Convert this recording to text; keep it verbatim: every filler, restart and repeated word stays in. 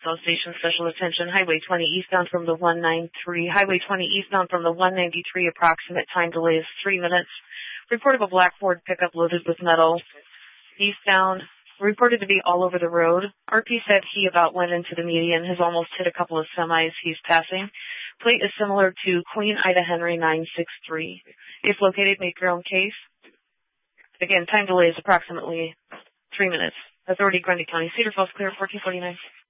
South Station, special attention, Highway twenty eastbound from the one ninety-three. Highway twenty eastbound from the one ninety-three, approximate time delay is three minutes. Report of a black Ford pickup loaded with metal. Eastbound, reported to be all over the road. R P said he about went into the median, has almost hit a couple of semis he's passing. Plate is similar to Queen Ida Henry nine six three. If located, make your own case. Again, time delay is approximately three minutes. Authority, Grundy County. Cedar Falls, clear, fourteen forty-nine.